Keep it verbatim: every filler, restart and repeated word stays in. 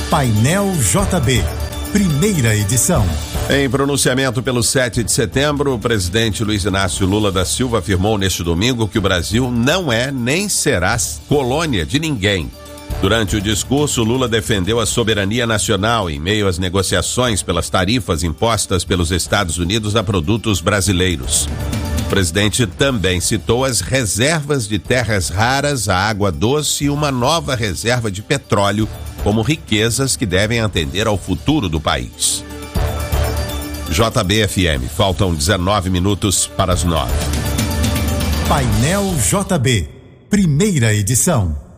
Painel J B, primeira edição. Em pronunciamento pelo sete de setembro, o presidente Luiz Inácio Lula da Silva afirmou neste domingo que o Brasil não é nem será colônia de ninguém. Durante o discurso, Lula defendeu a soberania nacional em meio às negociações pelas tarifas impostas pelos Estados Unidos a produtos brasileiros. O presidente também citou as reservas de terras raras, a água doce e uma nova reserva de petróleo como riquezas que devem atender ao futuro do país. J B F M, faltam dezenove minutos para as nove. Painel J B, primeira edição.